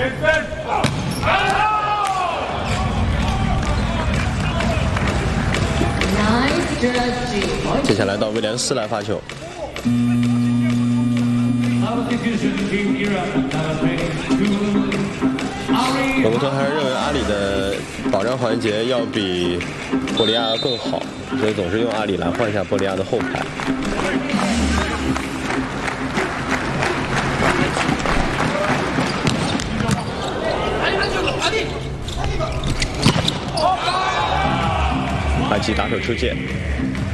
接下来到威廉斯来发球。罗伯特还是认为阿里的保障环节要比波利亚更好，所以总是用阿里来换一下波利亚的后排。阿基打手出界。